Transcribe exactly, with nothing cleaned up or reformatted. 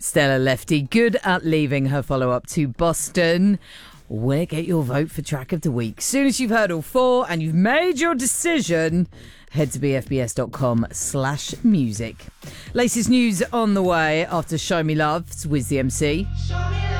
Stella Lefty, good at leaving her follow-up to Boston. We'll get your vote for track of the week. As soon as you've heard all four and you've made your decision, head to bfbs.com slash music. Latest news on the way after Show Me Love. It's Wiz the M C.